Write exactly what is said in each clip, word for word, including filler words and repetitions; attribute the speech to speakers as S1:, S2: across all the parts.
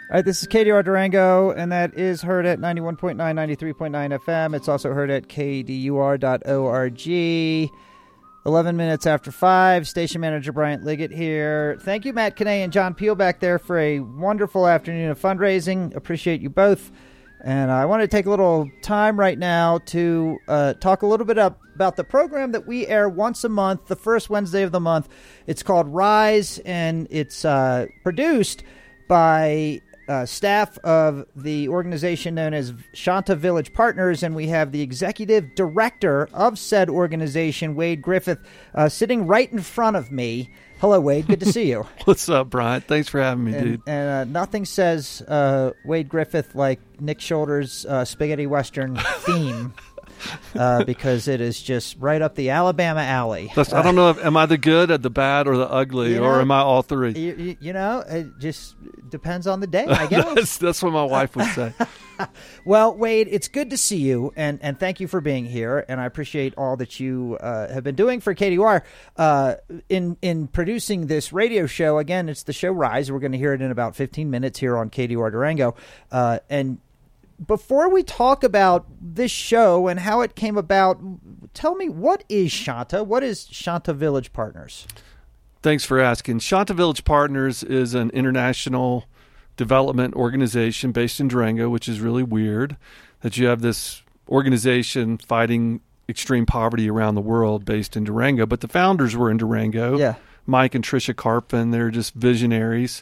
S1: All right, this is K D R Durango, and that is heard at ninety-one point nine, ninety-three point nine F M. It's also heard at K D U R dot org. eleven minutes after five, station manager Bryant Liggett here. Thank you, Matt Kinney and John Peel back there for a wonderful afternoon of fundraising. Appreciate you both. And I want to take a little time right now to uh, talk a little bit up about the program that we air once a month, the first Wednesday of the month. It's called Rise, and it's uh, produced by uh, staff of the organization known as Shanta Village Partners, and we have the executive director of said organization, Wade Griffith, uh, sitting right in front of me. Hello, Wade. Good to see you.
S2: What's up, Bryant? Thanks for having me,
S1: and,
S2: dude.
S1: And uh, nothing says uh, Wade Griffith like Nick Schulter's uh, Spaghetti Western theme. Uh, because it is just right up the Alabama alley.
S2: That's, I don't know if am I the good, or the bad, or the ugly,
S1: you know,
S2: or am I all three?
S1: You, you, you know, it just depends on the day, I guess.
S2: that's, that's what my wife would say.
S1: Well, Wade, it's good to see you, and, and thank you for being here, and I appreciate all that you uh, have been doing for K D U R uh, in, in producing this radio show. Again, it's the show Rise. We're going to hear it in about fifteen minutes here on K D U R Durango, uh, and before we talk about this show and how it came about, tell me, what is Shanta? What is Shanta Village Partners?
S2: Thanks for asking. Shanta Village Partners is an international development organization based in Durango, which is really weird that you have this organization fighting extreme poverty around the world based in Durango. But the founders were in Durango.
S1: Yeah.
S2: Mike and Tricia Carpin, they're just visionaries.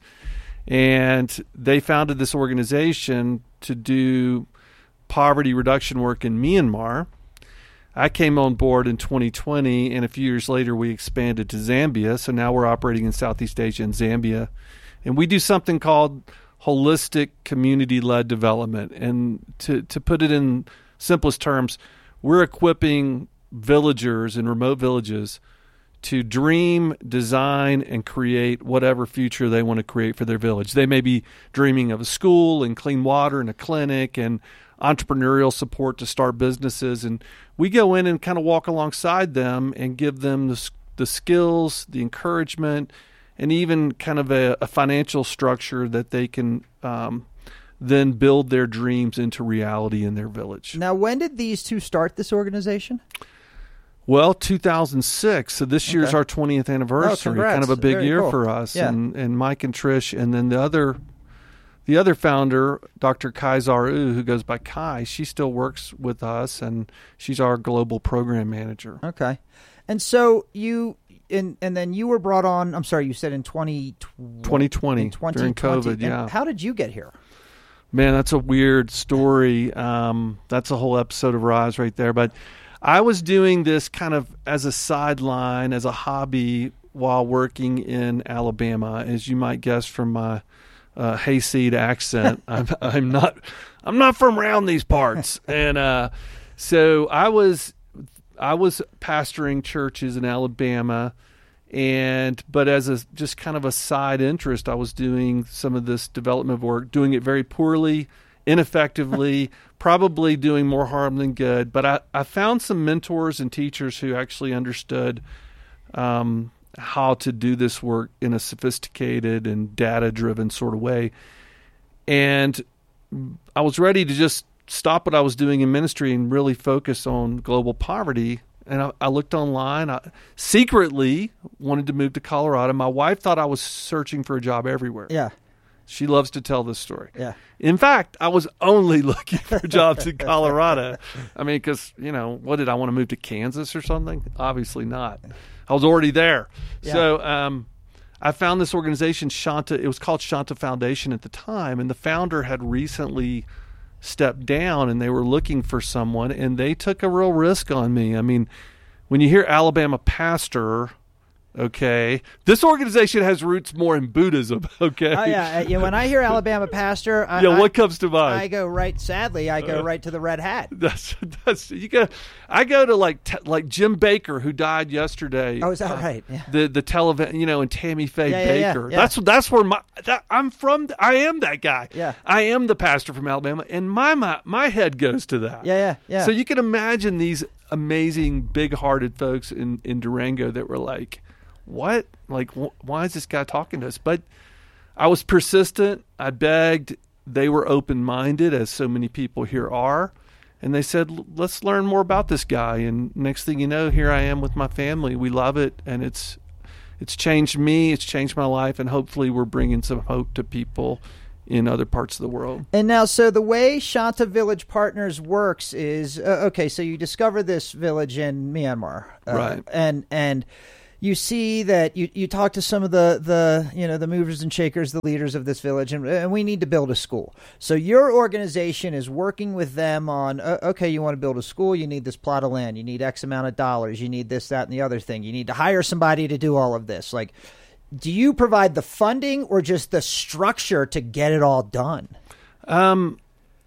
S2: And they founded this organization to do poverty reduction work in Myanmar. I came on board in twenty twenty, and a few years later we expanded to Zambia. So now we're operating in Southeast Asia and Zambia. And we do something called holistic community-led development. And to, to put it in simplest terms, we're equipping villagers in remote villages to dream, design, and create whatever future they want to create for their village. They may be dreaming of a school and clean water and a clinic and entrepreneurial support to start businesses. And we go in and kind of walk alongside them and give them the, the skills, the encouragement, and even kind of a, a financial structure that they can um, then build their dreams into reality in their village.
S1: Now, when did these two start this organization?
S2: Well, two thousand six. So this year's
S1: okay.
S2: our twentieth anniversary.
S1: Oh,
S2: kind of a big
S1: Very
S2: year
S1: cool.
S2: for us.
S1: Yeah.
S2: And and Mike and Trish, and then the other the other founder, Doctor Kaizar U, who goes by Kai, she still works with us, and she's our global program manager.
S1: Okay. And so you and and then you were brought on, I'm sorry, you said in twenty
S2: twenty twenty,
S1: in twenty
S2: during COVID,
S1: And
S2: yeah.
S1: how did you get here?
S2: Man, that's a weird story. Um, that's a whole episode of Rise right there. But I was doing this kind of as a sideline, as a hobby, while working in Alabama. As you might guess from my uh, hayseed accent, I'm, I'm not, I'm not from around these parts. And uh, so I was, I was pastoring churches in Alabama, and but as a just kind of a side interest, I was doing some of this development work, doing it very poorly, ineffectively, probably doing more harm than good. But I, I found some mentors and teachers who actually understood um, how to do this work in a sophisticated and data-driven sort of way. And I was ready to just stop what I was doing in ministry and really focus on global poverty. And I, I looked online. I secretly wanted to move to Colorado. My wife thought I was searching for a job everywhere.
S1: Yeah.
S2: She loves to tell this story.
S1: Yeah.
S2: In fact, I was only looking for jobs in Colorado. I mean, because, you know, what did I want to move to Kansas or something? Obviously not. I was already there.
S1: Yeah.
S2: So um, I found this organization, Shanta. It was called Shanta Foundation at the time, and the founder had recently stepped down, and they were looking for someone, and they took a real risk on me. I mean, when you hear Alabama pastor, okay, this organization has roots more in Buddhism, okay?
S1: Oh, yeah. yeah. When I hear Alabama pastor, I,
S2: yeah,
S1: I,
S2: what comes to mind?
S1: I go right, sadly, I go right to the red hat.
S2: That's that's you go. I go to like te, like Jim Baker, who died yesterday.
S1: Oh, is that
S2: uh,
S1: right? Yeah.
S2: The the television, you know, and Tammy Faye
S1: Yeah, yeah,
S2: Baker.
S1: yeah, yeah.
S2: That's that's where my that, I'm from. I am that guy.
S1: Yeah.
S2: I am the pastor from Alabama, and my my, my head goes to that.
S1: Yeah, yeah, yeah.
S2: So you can imagine these amazing, big-hearted folks in in Durango that were like, what? Like, wh- why is this guy talking to us? But I was persistent. I begged. They were open-minded, as so many people here are. And they said, let's learn more about this guy. And next thing you know, here I am with my family. We love it, and it's it's changed me. It's changed my life, and hopefully we're bringing some hope to people in other parts of the world.
S1: And now, so the way Shanta Village Partners works is, uh, okay, so you discover this village in Myanmar. Uh,
S2: Right.
S1: And and you see that you, you talk to some of the, the, you know, the movers and shakers, the leaders of this village, and, and we need to build a school. So your organization is working with them on, uh, okay, you want to build a school, you need this plot of land, you need X amount of dollars, you need this, that, and the other thing. You need to hire somebody to do all of this. Like, do you provide the funding or just the structure to get it all done?
S2: Um,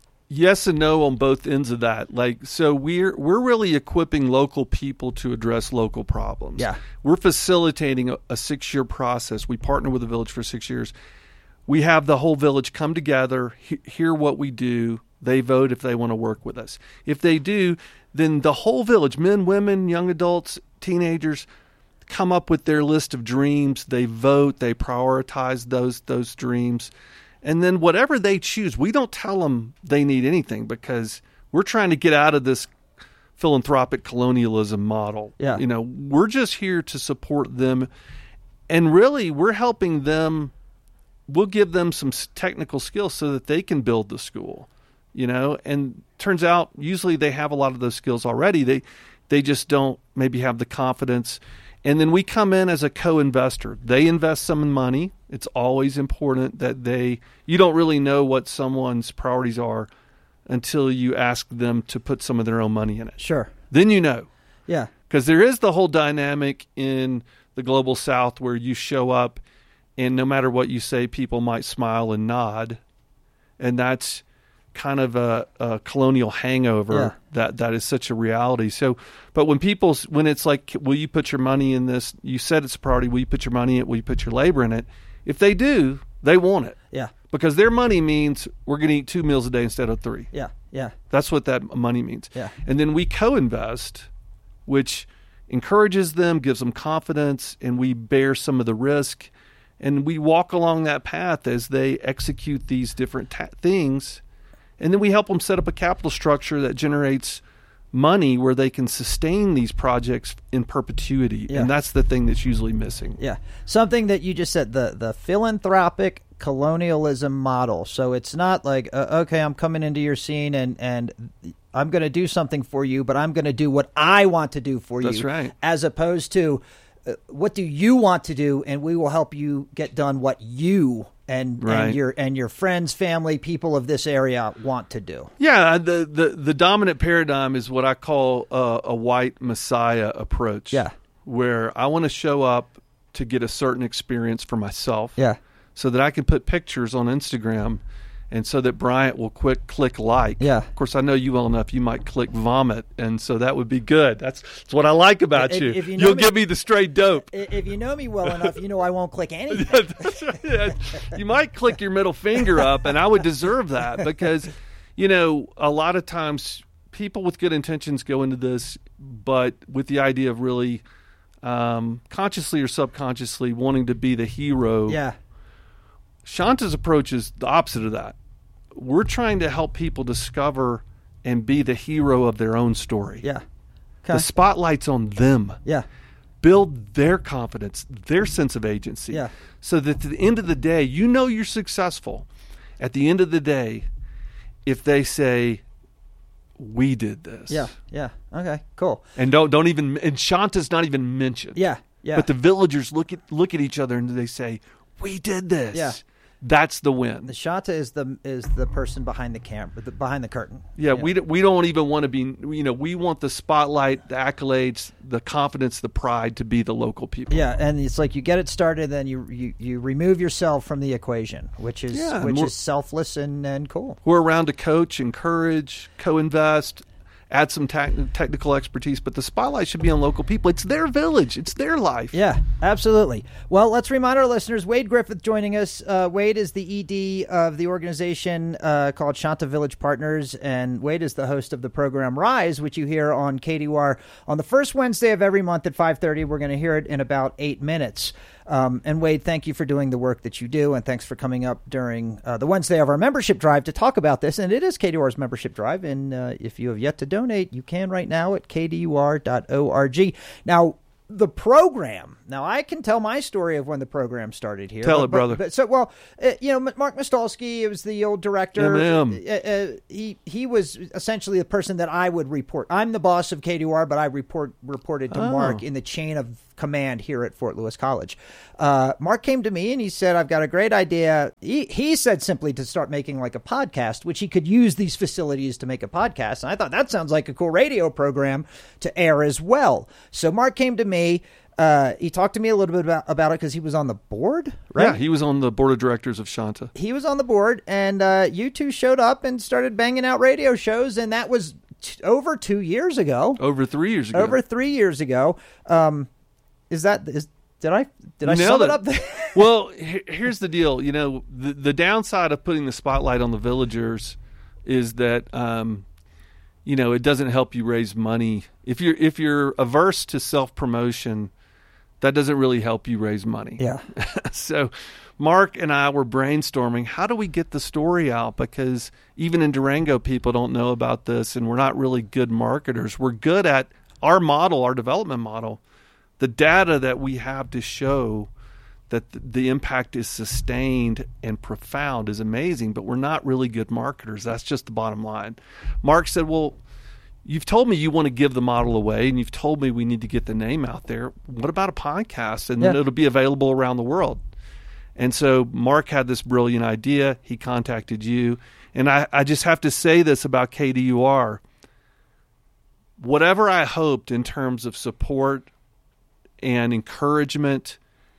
S2: yes and no on both ends of that. Like, so we're we're really equipping local people to address local problems.
S1: Yeah.
S2: We're facilitating a, a six-year process. We partner with the village for six years. We have the whole village come together, he, hear what we do. They vote if they want to work with us. If they do, then the whole village, men, women, young adults, teenagers, come up with their list of dreams. They vote. They prioritize those those dreams. And then whatever they choose, we don't tell them they need anything because we're trying to get out of this philanthropic colonialism model.
S1: Yeah.
S2: You know, we're just here to support them. And really, we're helping them. We'll give them some technical skills so that they can build the school, you know. And turns out usually they have a lot of those skills already. They they just don't maybe have the confidence. And then we come in as a co-investor. They invest some money. It's always important that they, you don't really know what someone's priorities are until you ask them to put some of their own money in it.
S1: Sure.
S2: Then you know.
S1: Yeah.
S2: Because there is the whole dynamic in the global south where you show up and no matter what you say, people might smile and nod. And that's kind of a, a colonial hangover
S1: Yeah.
S2: that that is such a reality. So, but when people, when it's like, will you put your money in this? You said it's a priority. Will you put your money in it? Will you put your labor in it? If they do, they want it.
S1: Yeah.
S2: Because their money means we're going to eat two meals a day instead of three.
S1: Yeah. Yeah.
S2: That's what that money means.
S1: Yeah.
S2: And then we co-invest, which encourages them, gives them confidence, and we bear some of the risk. And we walk along that path as they execute these different ta- things. And then we help them set up a capital structure that generates money where they can sustain these projects in perpetuity.
S1: Yeah.
S2: And that's the thing that's usually missing.
S1: Yeah. Something that you just said, the, the philanthropic colonialism model. So it's not like, uh, okay, I'm coming into your scene and, and I'm going to do something for you, but I'm going to do what I want to do for you.
S2: That's right.
S1: As opposed to, uh, what do you want to do? And we will help you get done what you and,
S2: Right.
S1: and your and your friends, family, people of this area want to do.
S2: Yeah, the, the, the dominant paradigm is what I call a, a white messiah approach.
S1: Yeah.
S2: Where I want to show up to get a certain experience for myself.
S1: Yeah.
S2: So that I can put pictures on Instagram and so that Bryant will quick click like.
S1: Yeah.
S2: Of course, I know you well enough. You might click vomit, and so that would be good. That's, that's what I like about
S1: If-
S2: you.
S1: if you know
S2: You'll
S1: me-
S2: give me the straight dope.
S1: If you know me well enough, you know I won't click anything.
S2: Yeah. You might click your middle finger up, and I would deserve that because, you know, a lot of times people with good intentions go into this, but with the idea of really um, consciously or subconsciously wanting to be the hero.
S1: Yeah.
S2: Shanta's approach is the opposite of that. We're trying to help people discover and be the hero of their own story.
S1: Yeah.
S2: The
S1: Okay.
S2: spotlight's on them.
S1: Yeah.
S2: Build their confidence, their sense of agency.
S1: Yeah.
S2: So that at the end of the day, you know you're successful. At the end of the day, if they say, we did this.
S1: Yeah. Yeah. Okay. Cool.
S2: And don't don't even and Shanta's not even mentioned.
S1: Yeah. Yeah.
S2: But the villagers look at look at each other and they say, we did this.
S1: Yeah.
S2: That's the win.
S1: The Shanta is the is the person behind the camera, the, behind the curtain.
S2: Yeah, we d- we don't even want to be, you know, we want the spotlight, the accolades, the confidence, the pride to be the local people.
S1: Yeah, and it's like you get it started, then you you, you remove yourself from the equation, which is
S2: Yeah, and
S1: which
S2: we're-
S1: is selfless and, and cool.
S2: We're around to coach, encourage, co-invest, add some tec- technical expertise, but the spotlight should be on local people. It's their village. It's their life.
S1: Yeah, absolutely. Well, let's remind our listeners, Wade Griffith joining us. Uh, Wade is the E D of the organization uh, called Shanta Village Partners, and Wade is the host of the program Rise, which you hear on K D U R on the first Wednesday of every month at five thirty. We're going to hear it in about eight minutes. Um, and Wade, thank you for doing the work that you do, and thanks for coming up during uh, the Wednesday of our membership drive to talk about this. And it is K D U R's membership drive, and uh, if you have yet to donate, you can right now at K D U R dot org. Now, the program. Now, I can tell my story of when the program started here.
S2: Tell
S1: but,
S2: it, brother.
S1: But, but, so, well, uh, you know, Mark Mostolsky, it was the old director.
S2: M M.
S1: Uh, uh, he he was essentially the person that I would report. I'm the boss of K D U R, but I report reported to
S2: Oh.
S1: Mark in the chain of command here at Fort Lewis College. Uh, Mark came to me and he said, I've got a great idea. He, he said simply to start making like a podcast, which he could use these facilities to make a podcast. And I thought that sounds like a cool radio program to air as well. So Mark came to me. Uh, he talked to me a little bit about, about it because he was on the board, right?
S2: Yeah, he was on the board of directors of Shanta.
S1: He was on the board, and uh, you two showed up and started banging out radio shows, and that was t- over two years ago.
S2: Over three years ago.
S1: Over three years ago. Um, is that is did I did I
S2: Nailed
S1: sum it
S2: it.
S1: up there?
S2: Well, he- here's the deal. You know, the, the downside of putting the spotlight on the villagers is that, um, you know, it doesn't help you raise money. If you're if you're averse to self promotion, that doesn't really help you raise money.
S1: Yeah.
S2: So Mark and I were brainstorming, how do we get the story out? Because even in Durango, people don't know about this, and we're not really good marketers. We're good at our model, our development model. The data that we have to show that th- the impact is sustained and profound is amazing, but we're not really good marketers. That's just the bottom line. Mark said, well, you've told me you want to give the model away, and you've told me we need to get the name out there. What about a podcast? And then
S1: Yeah.
S2: it'll be available around the world. And so Mark had this brilliant idea. He contacted you. And I, I just have to say this about K D U R. Whatever I hoped in terms of support and encouragement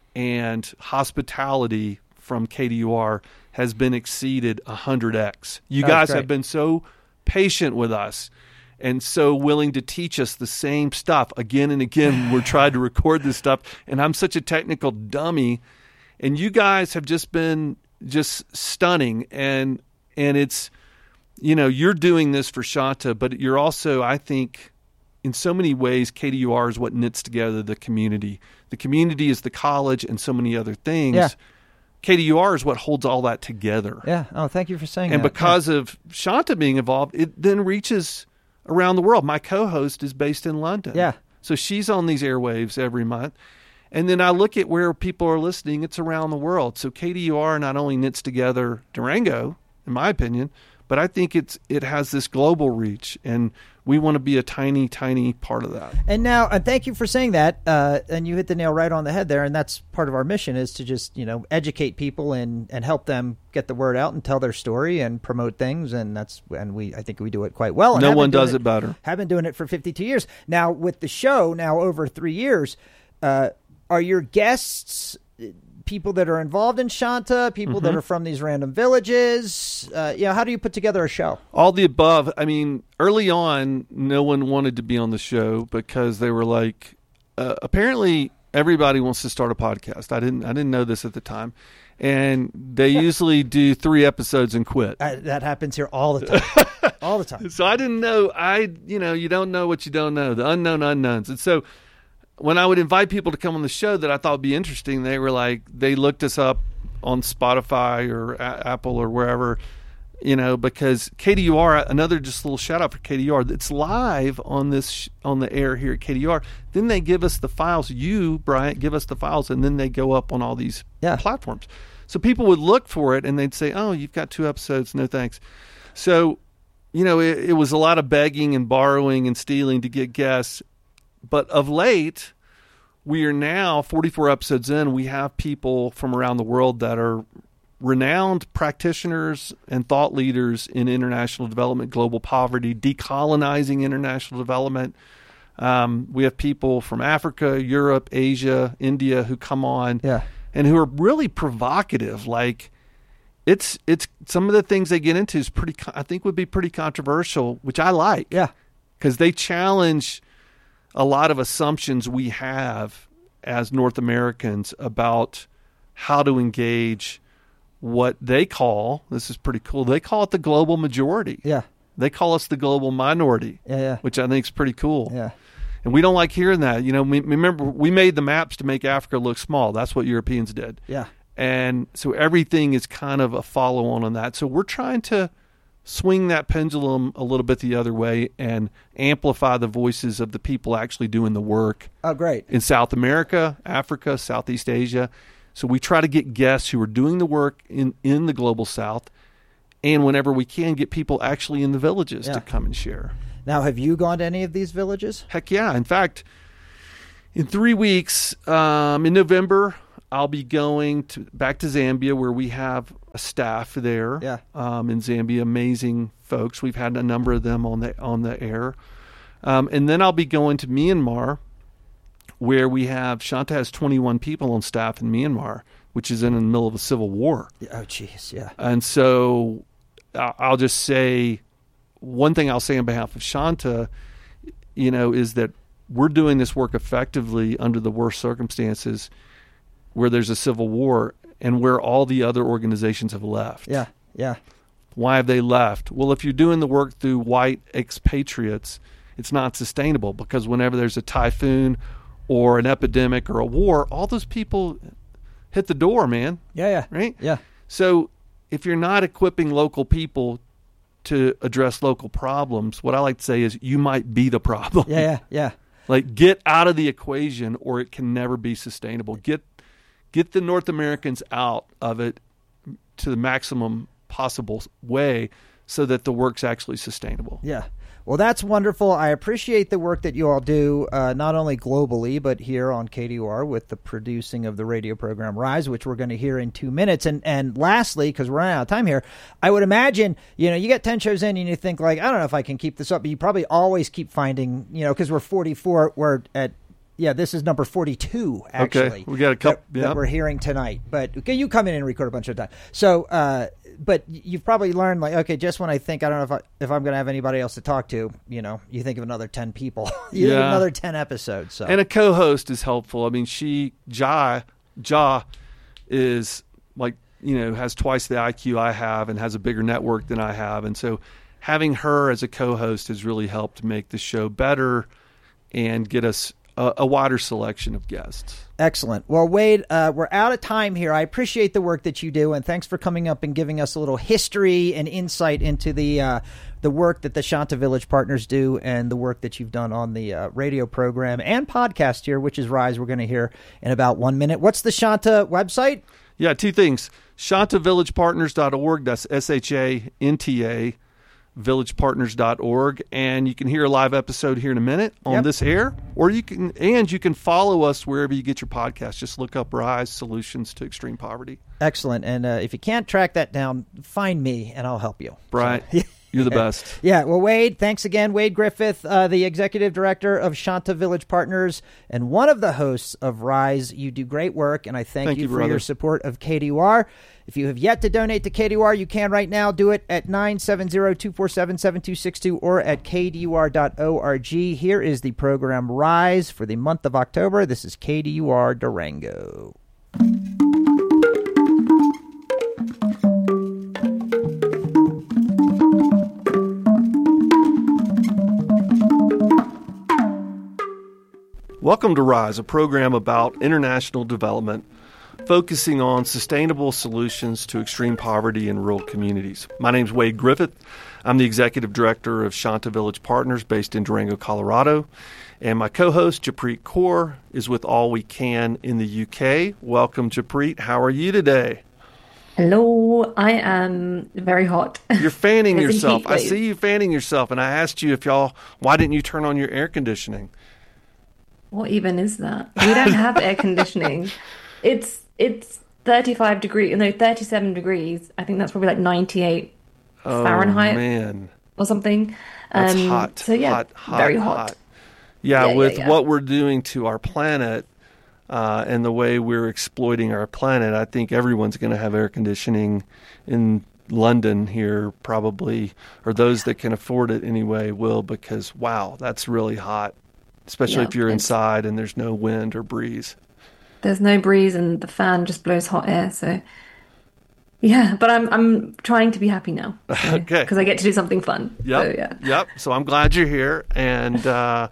S2: and hospitality from K D U R has been exceeded one hundred x. You
S1: Oh, that's
S2: guys
S1: great.
S2: have been so patient with us and so willing to teach us the same stuff again and again. We're trying to record this stuff, and I'm such a technical dummy, and you guys have just been just stunning. And and it's, you know, you're doing this for Shanta, but you're also, I think, in so many ways, K D U R is what knits together the community. The community is the college and so many other things.
S1: Yeah.
S2: K D U R is what holds all that together.
S1: Yeah. Oh, thank you for saying
S2: And
S1: that.
S2: because of Shanta being involved, it then reaches around the world. My co-host is based in London.
S1: Yeah.
S2: So she's on these airwaves every month. And then I look at where people are listening, it's around the world. So K D U R not only knits together Durango, in my opinion, but I think it's it has this global reach, and we want to be a tiny, tiny part of that.
S1: And now, and thank you for saying that. Uh, and you hit the nail right on the head there. And that's part of our mission, is to just, you know, educate people and, and help them get the word out and tell their story and promote things. And that's, and we, I think we do it quite well. And
S2: No
S1: have been
S2: one
S1: doing
S2: does it better.
S1: Have been doing it for fifty-two years. Now, with the show now over three years, uh, are your guests people that are involved in Shanta, people
S2: Mm-hmm.
S1: that are from these random villages? Uh, you know, how do you put together a show?
S2: All the above. I mean, early on, no one wanted to be on the show because they were like, uh, apparently everybody wants to start a podcast. I didn't, I didn't know this at the time. And they usually do three episodes and quit.
S1: Uh, that happens here all the time. all the time.
S2: So I didn't know. I, you know, you don't know what you don't know, the unknown unknowns. And so when I would invite people to come on the show that I thought would be interesting, they were like, they looked us up on Spotify or a- Apple or wherever, you know, because K D U R, another just little shout out for K D U R, it's live on this, sh- on the air here at K D U R. Then they give us the files. You, Bryant, give us the files, and then they go up on all these
S1: Yeah.
S2: platforms. So people would look for it and they'd say, oh, you've got two episodes. No, thanks. So, you know, it, it was a lot of begging and borrowing and stealing to get guests. But of late, we are now forty-four episodes in. We have people from around the world that are renowned practitioners and thought leaders in international development, global poverty, decolonizing international development. Um, we have people from Africa, Europe, Asia, India who come on
S1: Yeah.
S2: and who are really provocative. Like it's it's some of the things they get into is pretty. I think would be pretty controversial, which I like.
S1: Yeah.
S2: Because they challenge a lot of assumptions we have as North Americans about how to engage what they call, this is pretty cool, they call it the global majority.
S1: Yeah.
S2: They call us the global minority,
S1: Yeah. Yeah.
S2: which I think is pretty cool.
S1: Yeah.
S2: And we don't like hearing that. You know, we, remember, we made the maps to make Africa look small. That's what Europeans did.
S1: Yeah.
S2: And so everything is kind of a follow-on on that. So we're trying to swing that pendulum a little bit the other way and amplify the voices of the people actually doing the work.
S1: Oh, great.
S2: In South America, Africa, Southeast Asia. So we try to get guests who are doing the work in, in the Global South, and whenever we can, get people actually in the villages
S1: yeah.
S2: to come and share.
S1: Now, have you gone to any of these villages?
S2: Heck yeah. In fact, in three weeks, um, in November, I'll be going to back to Zambia, where we have a staff there.
S1: Yeah.
S2: Um, in Zambia, amazing folks. We've had a number of them on the on the air, um, and then I'll be going to Myanmar, where we have Shanta has twenty-one people on staff in Myanmar, which is in the middle of a civil war.
S1: Oh, jeez, yeah.
S2: And so I'll just say one thing I'll say on behalf of Shanta, you know, is that we're doing this work effectively under the worst circumstances, where there's a civil war and where all the other organizations have left.
S1: Yeah, yeah.
S2: Why have they left? Well, if you're doing the work through white expatriates, it's not sustainable, because whenever there's a typhoon or an epidemic or a war, all those people hit the door, man.
S1: Yeah, yeah.
S2: Right?
S1: Yeah.
S2: So if you're not equipping local people to address local problems, what I like to say is you might be the problem.
S1: Yeah, yeah, yeah.
S2: Like, get out of the equation, or it can never be sustainable. Get get the North Americans out of it to the maximum possible way so that the work's actually sustainable.
S1: Yeah. Well, that's wonderful. I appreciate the work that you all do, uh, not only globally, but here on K D U R with the producing of the radio program Rise, which we're going to hear in two minutes. And and lastly, because we're running out of time here, I would imagine, you know, you get ten shows in and you think, like, I don't know if I can keep this up, but you probably always keep finding, you know, because we're forty-four, we're at, yeah, this is number forty-two, actually.
S2: Okay, we got a couple
S1: that,
S2: yeah.
S1: that we're hearing tonight. But okay, you come in and record a bunch of times. So, uh, but you've probably learned, like, okay, just when I think, I don't know if, I, if I'm going to have anybody else to talk to, you know, you think of another ten people. you
S2: yeah.
S1: think of another ten episodes. So.
S2: And a co-host is helpful. I mean, she, Ja, Ja is like, you know, has twice the I Q I have and has a bigger network than I have. And so having her as a co-host has really helped make the show better and get us a, a wider selection of guests.
S1: Excellent. Well, Wade, uh, we're out of time here. I appreciate the work that you do, and thanks for coming up and giving us a little history and insight into the uh, the work that the Shanta Village Partners do and the work that you've done on the uh, radio program and podcast here, which is Rise. We're going to hear in about one minute. What's the Shanta website?
S2: Yeah, two things. shanta village partners dot org. That's S H A N T A. village partners dot org, and you can hear a live episode here in a minute on
S1: yep.
S2: this air, or you can and you can follow us wherever you get your podcast. Just look up Rise Solutions to Extreme Poverty.
S1: Excellent. And uh, if you can't track that down, find me and I'll help you.
S2: Brian,
S1: so,
S2: you're the best.
S1: Yeah. Well, Wade, thanks again. Wade Griffith, uh, the executive director of Shanta Village Partners and one of the hosts of Rise. You do great work, and I thank,
S2: thank
S1: you,
S2: you
S1: for
S2: brother.
S1: your support of K D U R. If you have yet to donate to K D U R, you can right now. Do it at nine seven zero, two four seven, seven two six two or at K D U R dot org. Here is the program Rise for the month of October. This is K D U R Durango.
S2: Welcome to Rise, a program about international development focusing on sustainable solutions to extreme poverty in rural communities. My name is Wade Griffith. I'm the executive director of Shanta Village Partners based in Durango, Colorado. And my co-host, Japreet Kaur, is with All We Can in the U K. Welcome, Japreet. How are you today?
S3: Hello. I am very hot.
S2: You're fanning
S3: It's a
S2: yourself.
S3: heat
S2: I
S3: wave.
S2: see you fanning yourself. And I asked you if y'all, why didn't you turn on your air conditioning?
S3: What even is that? We don't have air conditioning. It's it's thirty-five degrees, no, thirty-seven degrees. I think that's probably like ninety-eight
S2: Oh,
S3: Fahrenheit
S2: man.
S3: or something.
S2: That's
S3: Um,
S2: hot.
S3: So yeah,
S2: hot, hot,
S3: very hot.
S2: Yeah,
S3: Yeah,
S2: with
S3: yeah, yeah.
S2: what we're doing to our planet uh, and the way we're exploiting our planet, I think everyone's going to have air conditioning in London here probably, or those that can afford it anyway will, because, wow, that's really hot, especially
S3: Yeah,
S2: if you're
S3: it's-
S2: inside and there's no wind or breeze.
S3: There's no breeze and the fan just blows hot air. So yeah, but I'm I'm trying to be happy now. So,
S2: Okay.
S3: Because I get to do something fun.
S2: Yep.
S3: So yeah.
S2: Yep. So I'm glad you're here. And uh,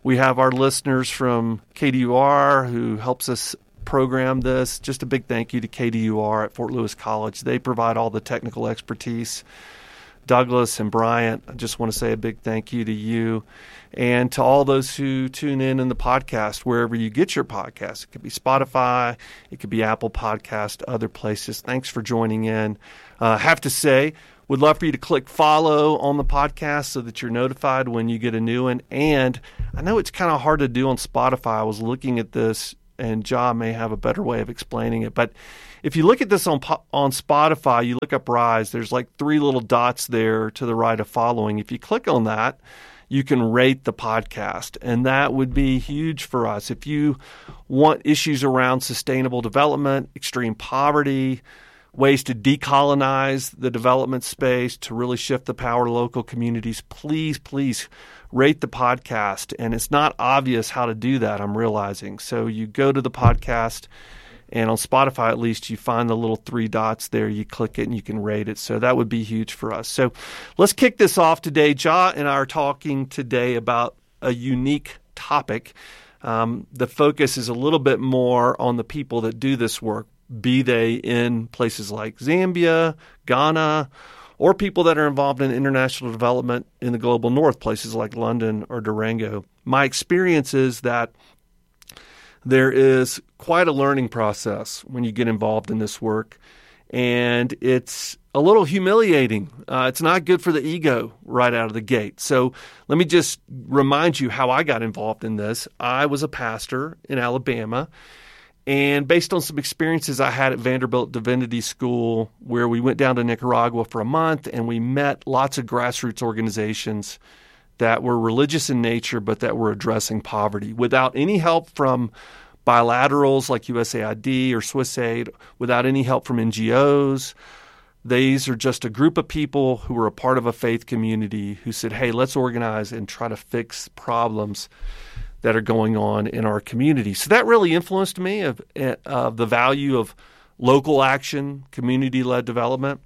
S2: We have our listeners from K D U R who helps us program this. Just a big thank you to K D U R at Fort Lewis College. They provide all the technical expertise. Douglas and Bryant, I just want to say a big thank you to you and to all those who tune in in the podcast, wherever you get your podcast. It could be Spotify, it could be Apple Podcast, other places. Thanks for joining in. I uh, have to say, would love for you to click follow on the podcast so that you're notified when you get a new one. And I know it's kind of hard to do on Spotify. I was looking at this, and John may have a better way of explaining it. But if you look at this on on Spotify, you look up Rise, there's like three little dots there to the right of following. If you click on that, you can rate the podcast, and that would be huge for us. If you want issues around sustainable development, extreme poverty, ways to decolonize the development space, to really shift the power to local communities, please, please rate the podcast. And it's not obvious how to do that, I'm realizing. So you go to the podcast, and on Spotify, at least, you find the little three dots there. You click it, and you can rate it. So that would be huge for us. So let's kick this off today. Ja and I are talking today about a unique topic. Um, the focus is a little bit more on the people that do this work, be they in places like Zambia, Ghana, or people that are involved in international development in the global north, places like London or Durango. My experience is that there is quite a learning process when you get involved in this work, and it's a little humiliating. Uh, it's not good for the ego right out of the gate. So let me just remind you how I got involved in this. I was a pastor in Alabama, and based on some experiences I had at Vanderbilt Divinity School, where we went down to Nicaragua for a month and we met lots of grassroots organizations that were religious in nature, but that were addressing poverty without any help from bilaterals like U S A I D or Swiss Aid, without any help from N G Os. These are just a group of people who were a part of a faith community who said, hey, let's organize and try to fix problems that are going on in our community. So that really influenced me of, of the value of local action, community-led development.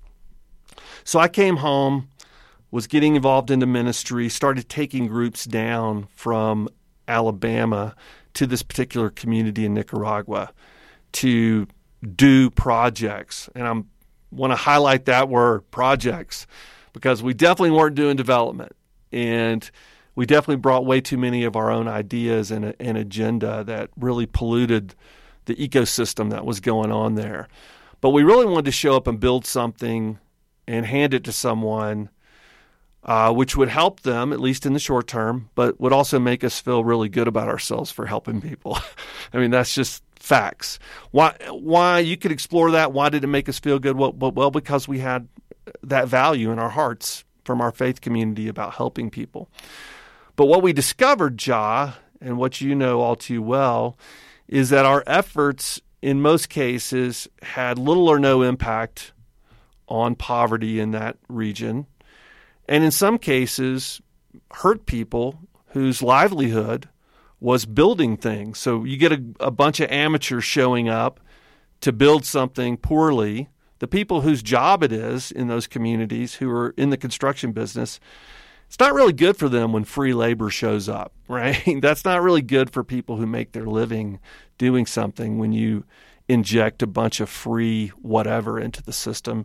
S2: So I came home, was getting involved in the ministry, started taking groups down from Alabama to this particular community in Nicaragua to do projects. And I want to highlight that word, projects, because we definitely weren't doing development. And we definitely brought way too many of our own ideas and an agenda that really polluted the ecosystem that was going on there. But we really wanted to show up and build something and hand it to someone Uh, which would help them, at least in the short term, but would also make us feel really good about ourselves for helping people. I mean, that's just facts. Why? Why you could explore that. Why did it make us feel good? Well, well, because we had that value in our hearts from our faith community about helping people. But what we discovered, Ja, and what you know all too well, is that our efforts in most cases had little or no impact on poverty in that region. And in some cases, hurt people whose livelihood was building things. So you get a, a bunch of amateurs showing up to build something poorly. The people whose job it is in those communities who are in the construction business, it's not really good for them when free labor shows up, right? That's not really good for people who make their living doing something when you inject a bunch of free whatever into the system.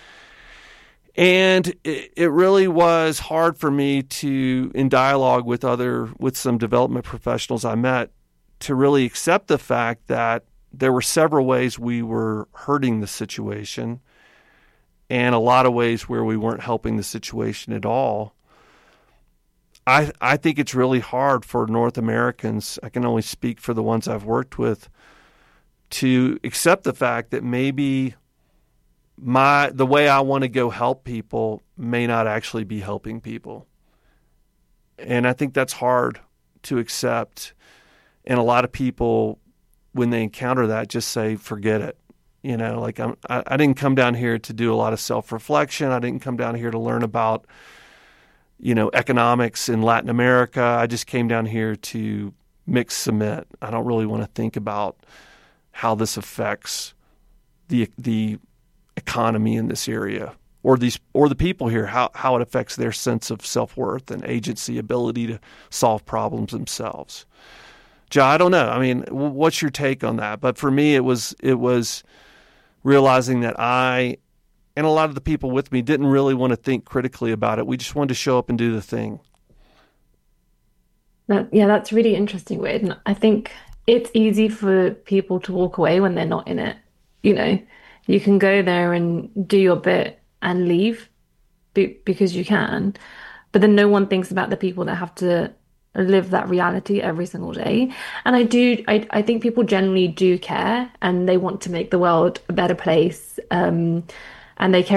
S2: And it, it really was hard for me to, in dialogue with other, with some development professionals I met, to really accept the fact that there were several ways we were hurting the situation and a lot of ways where we weren't helping the situation at all. I I think it's really hard for North Americans, I can only speak for the ones I've worked with, to accept the fact that maybe My the way I want to go help people may not actually be helping people. And I think that's hard to accept. And a lot of people, when they encounter that, just say, forget it. You know, like I'm, I, I didn't come down here to do a lot of self-reflection. I didn't come down here to learn about, you know, economics in Latin America. I just came down here to mix cement. I don't really want to think about how this affects the the economy in this area or these or the people here, how, how it affects their sense of self-worth and agency, ability to solve problems themselves. Joe, I don't know. I mean, what's your take on that? But for me, it was it was realizing that I and a lot of the people with me didn't really want to think critically about it. We just wanted to show up and do the thing.
S3: That, yeah, that's really interesting, Wade. And I think it's easy for people to walk away when they're not in it. You know, you can go there and do your bit and leave be because you can, but then no one thinks about the people that have to live that reality every single day. And I do, I, I think people generally do care, and they want to make the world a better place, um, and they care